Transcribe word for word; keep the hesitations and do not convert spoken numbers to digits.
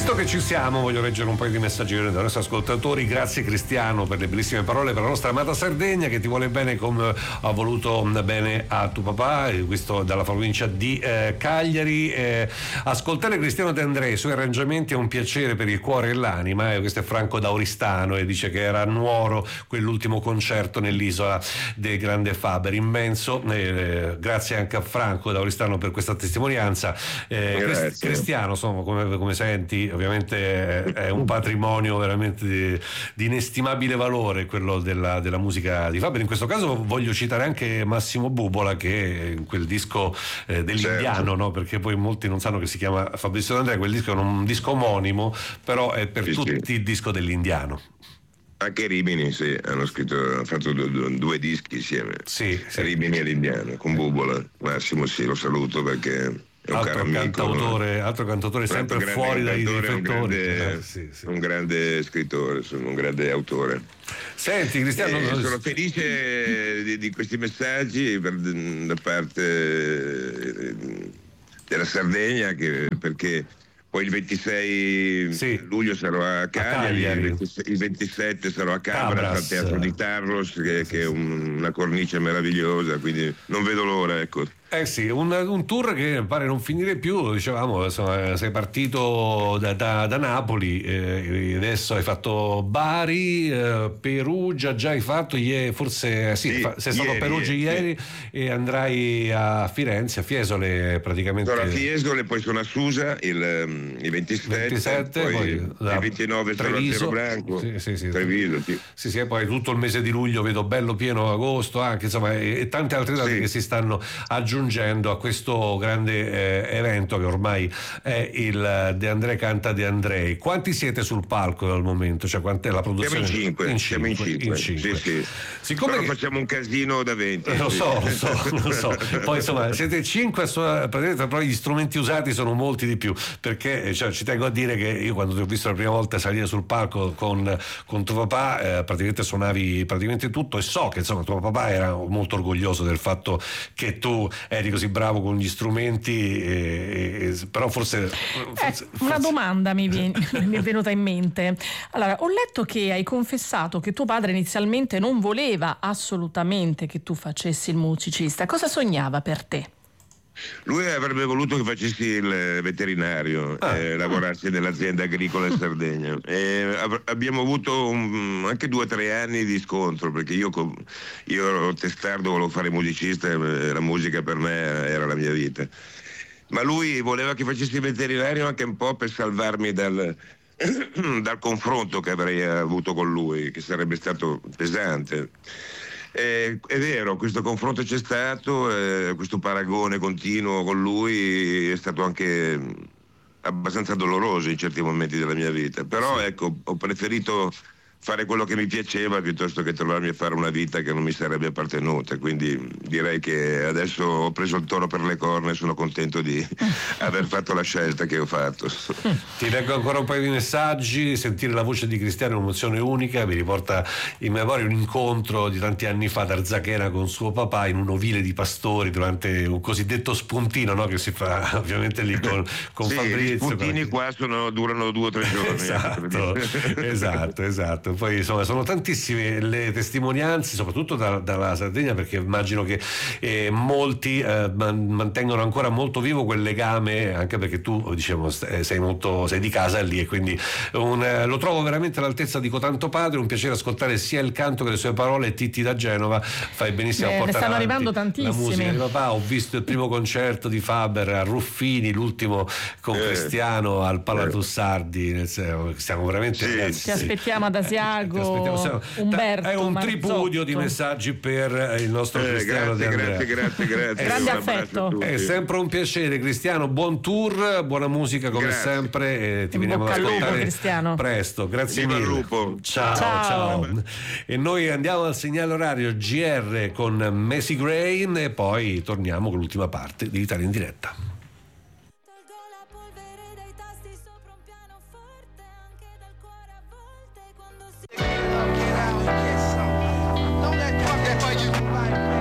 Visto che ci siamo, voglio leggere un paio di messaggi dei nostri ascoltatori. Grazie Cristiano per le bellissime parole per la nostra amata Sardegna, che ti vuole bene come ha voluto bene a tuo papà, questo dalla provincia di eh, Cagliari. Eh, ascoltare Cristiano De André, i suoi arrangiamenti è un piacere per il cuore e l'anima. Eh, questo è Franco da Oristano e dice che era a Nuoro quell'ultimo concerto nell'isola del grande Faber, immenso. Eh, grazie anche a Franco da Oristano per questa testimonianza. Eh, Cristiano, insomma, come, come senti, ovviamente è un patrimonio veramente di, di inestimabile valore quello della, della musica di Faber. In questo caso voglio citare anche Massimo Bubola, che in quel disco eh, dell'Indiano, certo. No? Perché poi molti non sanno che si chiama Fabrizio D'Andrea, quel disco è un disco omonimo, però è per sì, tutti sì. il disco dell'Indiano. Anche Rimini, sì, hanno scritto, hanno fatto due, due dischi insieme, sì, sì. Rimini e l'Indiano, con Bubola. Massimo sì, lo saluto perché è un altro caro cantautore, amico, altro cantautore sempre fuori dai riflettori, un grande, eh, sì, sì. un grande scrittore, sono un grande autore. Senti Cristiano, eh, sono felice di, di questi messaggi per, da parte della Sardegna, che, perché poi il ventisei sì. luglio sarò a Cagliari, a Cagliari. Il ventisette sarò a Cabras, al Teatro di Tarlos, che, sì, che è un, una cornice meravigliosa, quindi non vedo l'ora, ecco. Eh sì, un, un tour che pare non finire più, dicevamo, insomma, sei partito da, da, da Napoli, eh, adesso hai fatto Bari, eh, Perugia, già hai fatto, ieri, forse sì, sì, sei stato ieri, a Perugia ieri, ieri sì. E andrai a Firenze, a Fiesole praticamente. Sono a Fiesole, poi sono a Susa il, il ventisette, ventisette poi, poi il ventinove sono a Cerro Branco, sì, sì, sì, Treviso, sì. Sì, sì, e poi tutto il mese di luglio vedo bello pieno, agosto anche, insomma, e, e tante altre date sì. che si stanno aggiungendo a questo grande eh, evento che ormai è il De André Canta De Andrei. Quanti siete sul palco al momento? Cioè quant'è la produzione? Siamo in cinque, in siamo in cinque. In cinque. Sì, sì. Siccome che... facciamo un casino da venti. Eh, lo sì. so, lo so, lo so. Poi insomma siete cinque, però gli strumenti usati sono molti di più, perché cioè, ci tengo a dire che io quando ti ho visto la prima volta salire sul palco con, con tuo papà, eh, praticamente suonavi praticamente tutto, e so che insomma tuo papà era molto orgoglioso del fatto che tu eri così bravo con gli strumenti, e, e, però forse, forse, eh, una forse... domanda mi, viene, mi è venuta in mente. Allora, ho letto che hai confessato che tuo padre inizialmente non voleva assolutamente che tu facessi il musicista. Cosa sognava per te? Lui avrebbe voluto che facessi il veterinario, ah. eh, lavorassi nell'azienda agricola in Sardegna. E ab- abbiamo avuto un, anche due o tre anni di scontro, perché io, io ero testardo, volevo fare musicista, e la musica per me era la mia vita. Ma lui voleva che facessi il veterinario anche un po' per salvarmi dal, dal confronto che avrei avuto con lui, che sarebbe stato pesante. Eh, è vero, questo confronto c'è stato, eh, questo paragone continuo con lui è stato anche abbastanza doloroso in certi momenti della mia vita, però ecco, ho preferito fare quello che mi piaceva piuttosto che trovarmi a fare una vita che non mi sarebbe appartenuta, quindi direi che adesso ho preso il toro per le corna e sono contento di aver fatto la scelta che ho fatto. Ti leggo ancora un paio di messaggi. Sentire la voce di Cristiano è un'emozione unica, mi riporta in memoria un incontro di tanti anni fa ad Arzachena con suo papà in un ovile di pastori durante un cosiddetto spuntino, no? Che si fa ovviamente lì con, con sì, Fabrizio. Gli spuntini perché... qua sono, durano due o tre giorni. esatto, esatto, esatto. Poi insomma sono tantissime le testimonianze, soprattutto da, dalla Sardegna, perché immagino che eh, molti eh, man- mantengono ancora molto vivo quel legame, anche perché tu diciamo sei molto sei di casa lì, e quindi un, eh, lo trovo veramente all'altezza di Cotanto Padre. Un piacere ascoltare sia il canto che le sue parole. Titti da Genova, fai benissimo Beh, a portare stanno avanti arrivando tantissimi. La musica di papà. Ho visto il primo concerto di Faber a Ruffini, l'ultimo con eh, Cristiano al Palatussardi, stiamo veramente sì, ragazzi, ti aspettiamo ad Asiago, Siamo, Umberto, è un Marzotto. tripudio di messaggi per il nostro eh, Cristiano grazie, De Andrea. grazie, grazie, grazie. Grande affetto. È sempre un piacere, Cristiano. Buon tour, buona musica come grazie. sempre. E ti In veniamo ad bocca al lupo, ascoltare Cristiano. presto. Grazie Viva mille. il lupo. Ciao, Ciao. ciao. E noi andiamo al segnale orario G R con Macy Grain e poi torniamo con l'ultima parte di Italia in diretta. Don't let drunk that boy you